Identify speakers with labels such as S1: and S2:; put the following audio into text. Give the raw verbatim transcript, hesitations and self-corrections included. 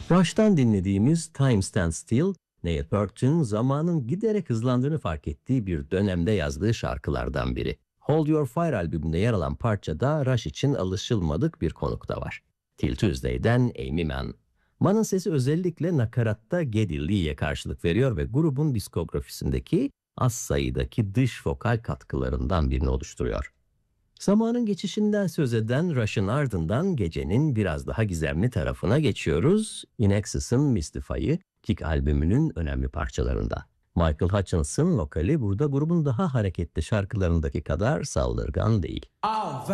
S1: Rush'tan dinlediğimiz Time Stands Still, Neil Peart'ün zamanın giderek hızlandığını fark ettiği bir dönemde yazdığı şarkılardan biri. Hold Your Fire albümünde yer alan parçada Rush için alışılmadık bir konuk da var. Till Tuesday'den Amy Mann. Mann'ın sesi özellikle nakaratta Geddy Lee'ye karşılık veriyor ve grubun diskografisindeki az sayıdaki dış vokal katkılarından birini oluşturuyor. Zamanın geçişinden söz eden Rush'ın ardından gecenin biraz daha gizemli tarafına geçiyoruz. In Excess'ın Mystify'ı Kick albümünün önemli parçalarında. Michael Hutchens'ın vokali burada grubun daha hareketli şarkılarındaki kadar saldırgan değil.
S2: All